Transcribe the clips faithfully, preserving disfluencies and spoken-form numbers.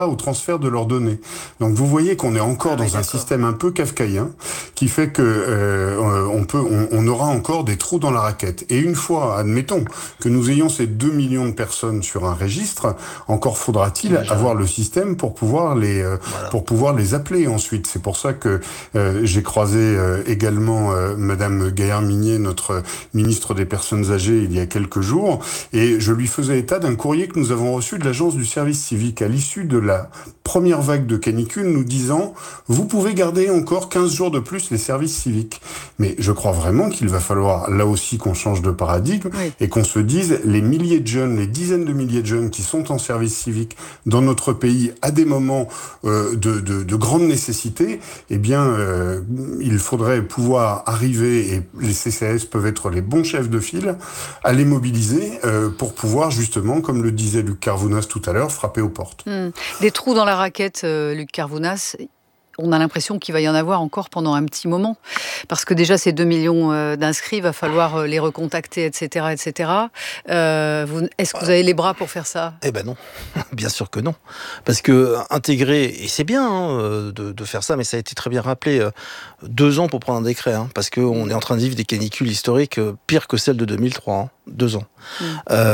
au transfert de leurs données. Donc vous voyez qu'on est encore Ah oui, dans un d'accord. système un peu kafkaïen qui fait que euh, on peut, on, on aura encore des trous dans la raquette. Et une fois, admettons que nous ayons ces deux millions de personnes sur un registre, encore faudra-t-il Qui va gérer? avoir le système pour pouvoir les, euh, Voilà. pour pouvoir les appeler ensuite. C'est pour ça que euh, j'ai croisé euh, également euh, Madame Gaillard-Minier, notre ministre des Personnes âgées, il y a quelques jours, et je lui faisais état d'un courrier que nous avons reçu de l'agence du service civique à l'issue de la première vague de canicule, nous disant vous pouvez garder encore quinze jours de plus les services civiques. Mais je crois vraiment qu'il va falloir là aussi qu'on change de paradigme Oui. et qu'on se dise les milliers de jeunes, les dizaines de milliers de jeunes qui sont en service civique dans notre pays à des moments euh, de, de, de grande nécessité, eh bien euh, il faudrait pouvoir arriver, et les C C A S peuvent être les bons chefs de file, à les mobiliser euh, pour pouvoir justement, comme le disait Luc Carvounas tout à l'heure, frapper aux portes. Mmh. Des trous dans la raquette, euh, Luc Carvounas, on a l'impression qu'il va y en avoir encore pendant un petit moment. Parce que déjà, ces deux millions euh, d'inscrits, il va falloir euh, les recontacter, et cetera et cetera. Euh, vous, est-ce que vous avez les bras pour faire ça ? Eh ben non, bien sûr que non. Parce que intégrer, et c'est bien hein, de, de faire ça, mais ça a été très bien rappelé, euh, deux ans pour prendre un décret, hein, parce qu'on est en train de vivre des canicules historiques euh, pires que celles de deux mille trois, hein, deux ans. Mmh.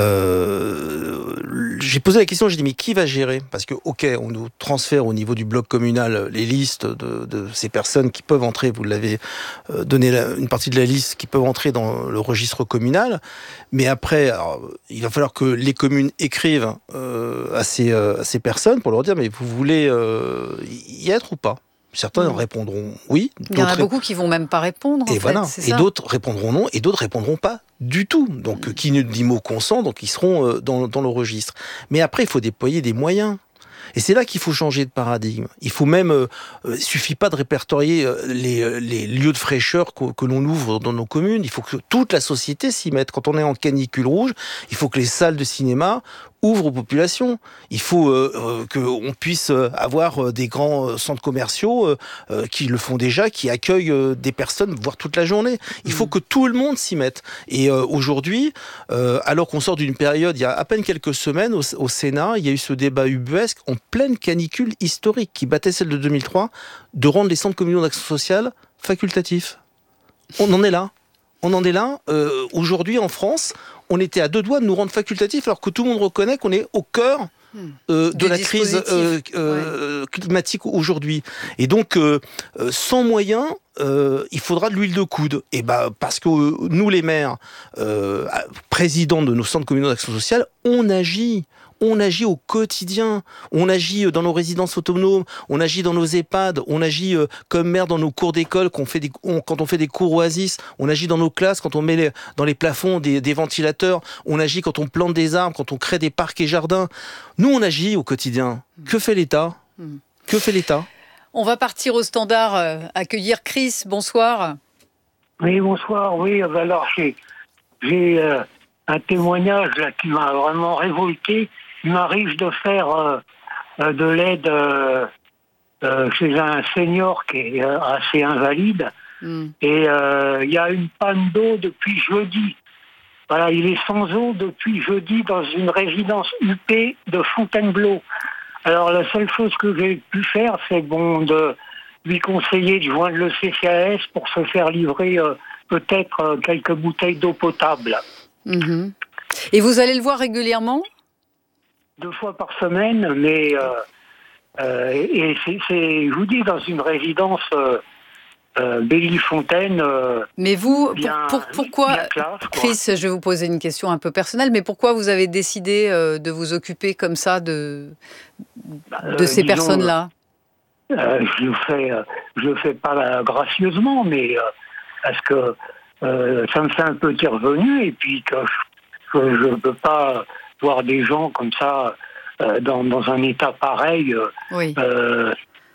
Euh, j'ai posé la question, j'ai dit mais qui va gérer ? Parce que ok, on nous transfère au niveau du bloc communal les listes de, de ces personnes qui peuvent entrer, vous l'avez euh, donné la, une partie de la liste, qui peuvent entrer dans le registre communal, mais après, alors, il va falloir que les communes écrivent euh, à, ces, euh, à ces personnes pour leur dire mais vous voulez euh, y être ou pas ? Certains mmh. répondront oui. Il y en a beaucoup qui vont même pas répondre. Et en fait, voilà. c'est et ça. D'autres répondront non, et d'autres répondront pas du tout. Donc, mmh. qui ne dit mot consent, donc ils seront euh, dans, dans le registre. Mais après, il faut déployer des moyens. Et c'est là qu'il faut changer de paradigme. Il faut même, euh, il suffit pas de répertorier euh, les, les lieux de fraîcheur que, que l'on ouvre dans nos communes. Il faut que toute la société s'y mette. Quand on est en canicule rouge, il faut que les salles de cinéma ouvrent aux populations. Il faut euh, euh, qu'on puisse avoir des grands centres commerciaux euh, qui le font déjà, qui accueillent euh, des personnes, voire toute la journée. Il faut que tout le monde s'y mette. Et euh, aujourd'hui, euh, alors qu'on sort d'une période, il y a à peine quelques semaines, au, au Sénat, il y a eu ce débat ubuesque en pleine canicule historique qui battait celle de deux mille trois, de rendre les centres communaux d'action sociale facultatifs. On en est là. On en est là. Euh, aujourd'hui, en France, on était à deux doigts de nous rendre facultatifs alors que tout le monde reconnaît qu'on est au cœur euh, de la crise euh, euh, ouais. climatique aujourd'hui. Et donc, euh, sans moyens, euh, il faudra de l'huile de coude. Et bah, parce que euh, nous, les maires, euh, présidents de nos centres communaux d'action sociale, on agit. On agit au quotidien, on agit dans nos résidences autonomes, on agit dans nos EHPAD, on agit comme maire dans nos cours d'école quand on fait des, on, quand on fait des cours oasis, on agit dans nos classes quand on met les, dans les plafonds des, des ventilateurs, on agit quand on plante des arbres, quand on crée des parcs et jardins. Nous, on agit au quotidien. Que fait l'État ? Que fait l'État ? On va partir au standard, euh, accueillir Chris. Bonsoir. Oui, bonsoir. Oui, alors j'ai, j'ai euh, un témoignage là, qui m'a vraiment révolté. Il m'arrive de faire euh, euh, de l'aide euh, euh, chez un senior qui est euh, assez invalide. Mm. Et il euh, y a une panne d'eau depuis jeudi. Voilà, il est sans eau depuis jeudi dans une résidence U P de Fontainebleau. Alors la seule chose que j'ai pu faire, c'est bon de lui conseiller de joindre le C C A S pour se faire livrer euh, peut-être euh, quelques bouteilles d'eau potable. Mm-hmm. Et vous allez le voir régulièrement ? Deux fois par semaine, mais euh, euh, et c'est, c'est, je vous dis, dans une résidence euh, euh, Belle-Île-Fontaine. Euh, mais vous, bien, pour, pour, pourquoi, classe, Chris, je vais vous poser une question un peu personnelle, mais pourquoi vous avez décidé euh, de vous occuper comme ça de, de euh, ces disons, personnes-là ? euh, Je le fais, euh, je le fais pas gracieusement, mais euh, parce que euh, ça me fait un petit revenu et puis que je ne peux pas voir des gens comme ça euh, dans, dans un état pareil. Euh, oui. euh,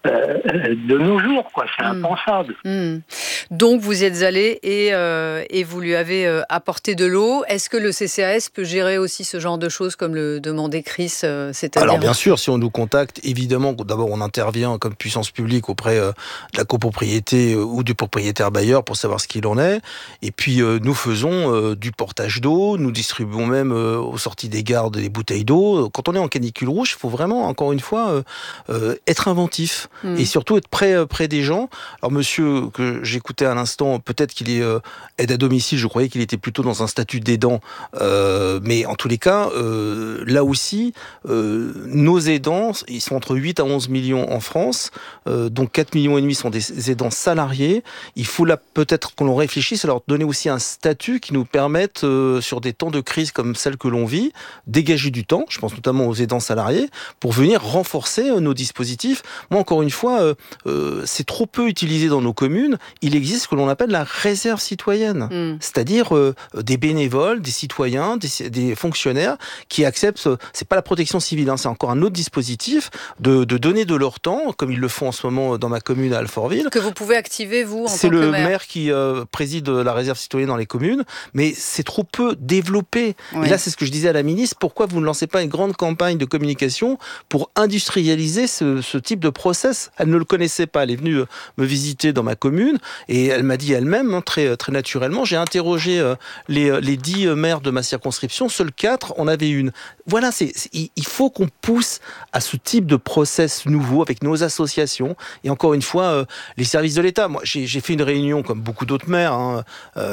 euh, de nos jours, quoi. C'est mmh. impensable. Mmh. Donc vous y êtes allé et, euh, et vous lui avez euh, apporté de l'eau. Est-ce que le C C A S peut gérer aussi ce genre de choses comme le demandait Chris, euh, c'est-à-dire... Alors bien sûr, si on nous contacte, évidemment, d'abord on intervient comme puissance publique auprès euh, de la copropriété euh, ou du propriétaire bailleur pour savoir ce qu'il en est. Et puis euh, nous faisons euh, du portage d'eau, nous distribuons même euh, aux sorties des gares des bouteilles d'eau. Quand on est en canicule rouge, il faut vraiment, encore une fois, euh, euh, être inventif mmh. et surtout être près, euh, près des gens. Alors monsieur, que j'écoutais à l'instant, peut-être qu'il est euh, aide à domicile, je croyais qu'il était plutôt dans un statut d'aidant, euh, mais en tous les cas, euh, là aussi, euh, nos aidants, ils sont entre huit à onze millions en France, euh, donc quatre millions et demi sont des aidants salariés. Il faut là peut-être qu'on réfléchisse à leur donner aussi un statut qui nous permette, euh, sur des temps de crise comme celle que l'on vit, dégager du temps, je pense notamment aux aidants salariés, pour venir renforcer euh, nos dispositifs. Moi, encore une fois, euh, euh, c'est trop peu utilisé dans nos communes. Il existe ce que l'on appelle la réserve citoyenne, mmh. c'est-à-dire euh, des bénévoles, des citoyens, des, des fonctionnaires qui acceptent, euh, c'est pas la protection civile, hein, c'est encore un autre dispositif, de, de donner de leur temps, comme ils le font en ce moment dans ma commune à Alfortville. Que vous pouvez activer, vous, en tant que maire. C'est le maire, maire qui euh, préside la réserve citoyenne dans les communes, mais c'est trop peu développé. Oui. Et là, c'est ce que je disais à la ministre, pourquoi vous ne lancez pas une grande campagne de communication pour industrialiser ce, ce type de process? Elle ne le connaissait pas, elle est venue me visiter dans ma commune, et elle m'a dit elle-même, hein, très, très naturellement, j'ai interrogé euh, les, les dix maires de ma circonscription, seuls quatre en avaient une. Voilà, c'est, c'est, il faut qu'on pousse à ce type de process nouveau avec nos associations, et encore une fois, euh, les services de l'État. Moi, j'ai, j'ai fait une réunion comme beaucoup d'autres maires, hein,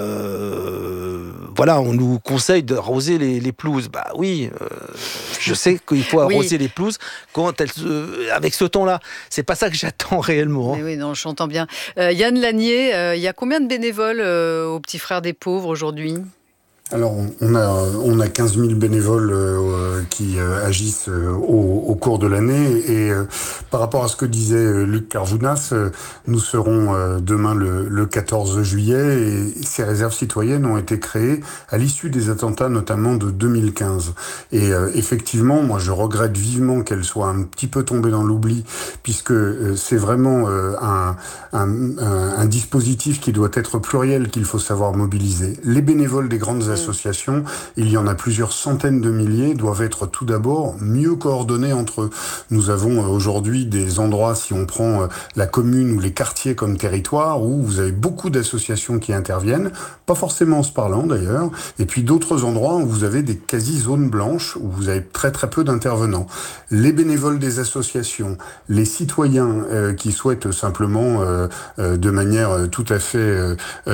euh, voilà, on nous conseille d'arroser les, les pelouses. Bah oui, euh, je sais qu'il faut arroser oui. les pelouses quand elles, euh, avec ce temps-là. C'est pas ça que j'attends réellement. Mais oui, non, j'entends bien. Euh, Yann Lanier, euh, il y a combien de bénévoles euh, aux Petits Frères des Pauvres aujourd'hui ? Alors, on a, on a quinze mille bénévoles euh, qui euh, agissent euh, au, au cours de l'année. Et euh, par rapport à ce que disait euh, Luc Carvounas, euh, nous serons euh, demain le, le quatorze juillet. Et ces réserves citoyennes ont été créées à l'issue des attentats, notamment de deux mille quinze. Et euh, effectivement, moi, je regrette vivement qu'elles soient un petit peu tombées dans l'oubli, puisque euh, c'est vraiment euh, un, un, un, un dispositif qui doit être pluriel, qu'il faut savoir mobiliser. Les bénévoles des grandes associations, associations, il y en a plusieurs centaines de milliers, doivent être tout d'abord mieux coordonnés entre eux. Nous avons aujourd'hui des endroits, si on prend la commune ou les quartiers comme territoire, où vous avez beaucoup d'associations qui interviennent, pas forcément en se parlant d'ailleurs, et puis d'autres endroits où vous avez des quasi-zones blanches, où vous avez très très peu d'intervenants. Les bénévoles des associations, les citoyens euh, qui souhaitent simplement, euh, euh, de manière tout à fait euh,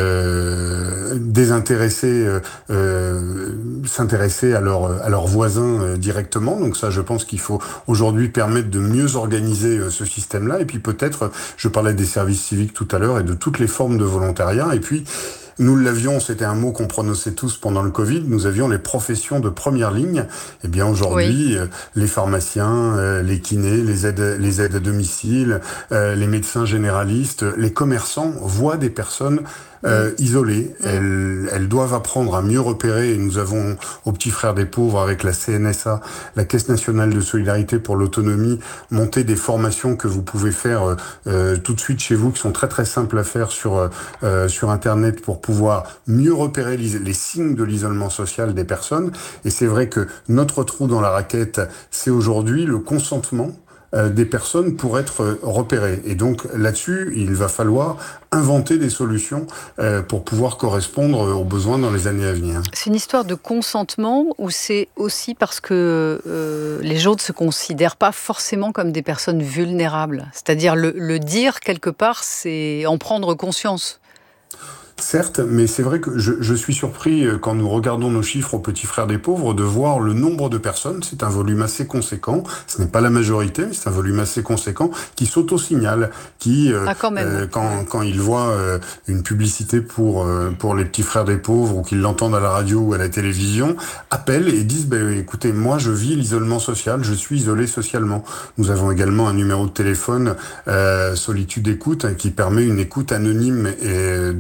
euh, désintéressée, euh, Euh, s'intéresser à, leur, à leurs voisins euh, directement. Donc ça, je pense qu'il faut aujourd'hui permettre de mieux organiser euh, ce système-là. Et puis peut-être, je parlais des services civiques tout à l'heure et de toutes les formes de volontariat. Et puis, nous l'avions, c'était un mot qu'on prononçait tous pendant le Covid, nous avions les professions de première ligne. Eh bien aujourd'hui, oui. euh, les pharmaciens, euh, les kinés, les aides, les aides à domicile, euh, les médecins généralistes, les commerçants voient des personnes Euh, isolées. Elles, elles doivent apprendre à mieux repérer, et nous avons aux Petits Frères des Pauvres, avec la C N S A, la Caisse nationale de solidarité pour l'autonomie, monté des formations que vous pouvez faire euh, tout de suite chez vous, qui sont très très simples à faire sur euh, sur Internet, pour pouvoir mieux repérer les, les signes de l'isolement social des personnes. Et c'est vrai que notre trou dans la raquette, c'est aujourd'hui le consentement des personnes pour être repérées. Et donc là-dessus, il va falloir inventer des solutions euh, pour pouvoir correspondre aux besoins dans les années à venir. C'est une histoire de consentement, ou c'est aussi parce que euh, les gens ne se considèrent pas forcément comme des personnes vulnérables? C'est-à-dire le, le dire quelque part, c'est en prendre conscience. Certes, mais c'est vrai que je, je suis surpris quand nous regardons nos chiffres aux Petits Frères des Pauvres de voir le nombre de personnes, c'est un volume assez conséquent, ce n'est pas la majorité, mais c'est un volume assez conséquent, qui s'auto-signalent, qui, euh, ah, quand, même. euh, quand, quand ils voient euh, une publicité pour, euh, pour les Petits Frères des Pauvres, ou qu'ils l'entendent à la radio ou à la télévision, appellent et disent bah, « écoutez, moi je vis l'isolement social, je suis isolé socialement ». Nous avons également un numéro de téléphone, euh, Solitude Écoute, qui permet une écoute anonyme et des... Euh,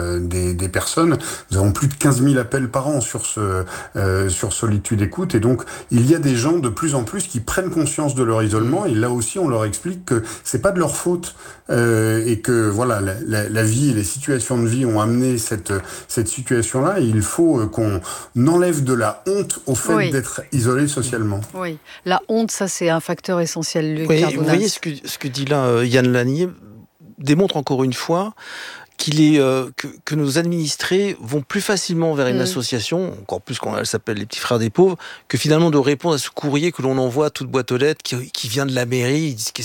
euh, des, des personnes. Nous avons plus de quinze mille appels par an sur ce euh, sur Solitude Écoute, et donc il y a des gens de plus en plus qui prennent conscience de leur isolement, et là aussi on leur explique que c'est pas de leur faute euh, et que voilà la, la, la vie et les situations de vie ont amené cette cette situation-là, et il faut qu'on enlève de la honte au fait oui. d'être isolé socialement. Oui, la honte, ça c'est un facteur essentiel. Luc oui, Carbonaz. Vous voyez ce que ce que dit là euh, Yann Lanier démontre encore une fois qu'il est euh, que, que nos administrés vont plus facilement vers une mmh. association, encore plus quand elle s'appelle les Petits Frères des Pauvres, que finalement de répondre à ce courrier que l'on envoie à toute boîte aux lettres qui, qui vient de la mairie. Ils disent